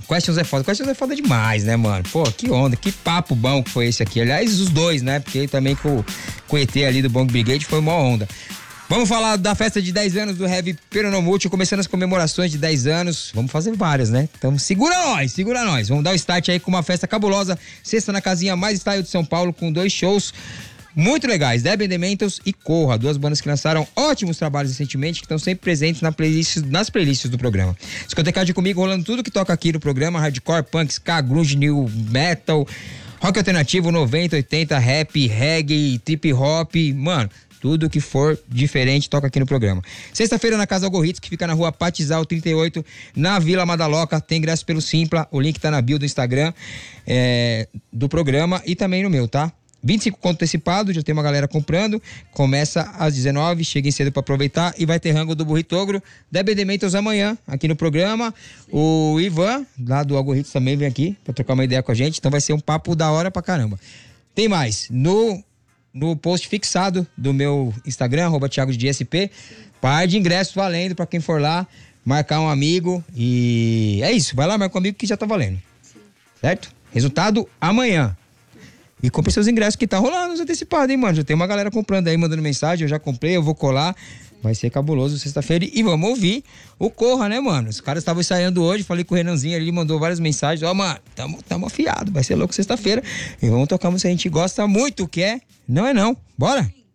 Questions é foda. Questions é foda demais, né, mano? Pô, que onda, que papo bom que foi esse aqui. Aliás, os dois, né? Porque também com o ET ali do Bong Brigade foi uma onda. Vamos falar da festa de 10 anos do Heavy Peronomútil, começando as comemorações de 10 anos. Vamos fazer várias, né? Então segura nós. Vamos dar o start aí com uma festa cabulosa. Sexta na casinha mais style de São Paulo, com 2 shows muito legais, Debi and the Mentals e Corra, 2 bandas que lançaram ótimos trabalhos recentemente, que estão sempre presentes nas playlists do programa. Discotecagem comigo, rolando tudo que toca aqui no programa, hardcore, punk, ska, grunge, new metal, rock alternativo, 90, 80, rap, reggae, trip hop, mano, tudo que for diferente toca aqui no programa. Sexta-feira na Casa Algorritz, que fica na rua Patizal 38, na Vila Madaloca. Tem ingresso pelo Simpla, o link tá na bio do Instagram do programa e também no meu, tá? 25 conto antecipado, já tem uma galera comprando. Começa às 19, cheguem cedo pra aproveitar. E vai ter rango do Burritogro, Debi and the Mentals amanhã, aqui no programa. O Ivan, lá do Algorritz, também vem aqui pra trocar uma ideia com a gente. Então vai ser um papo da hora pra caramba. Tem mais, no post fixado do meu Instagram, @thiagodesp, par de ingressos valendo pra quem for lá, marcar um amigo. E é isso, vai lá, marca um amigo que já tá valendo. Certo? Resultado amanhã. E compre seus ingressos que tá rolando os antecipados, hein, mano? Já tem uma galera comprando aí, mandando mensagem. Eu já comprei, eu vou colar. Vai ser cabuloso sexta-feira. E vamos ouvir o Corra, né, mano? Os caras estavam ensaiando hoje. Falei com o Renanzinho, ele mandou várias mensagens. Ó, mano, tamo afiado. Vai ser louco sexta-feira. E vamos tocar música que a gente gosta muito, que é Não é Não. Bora?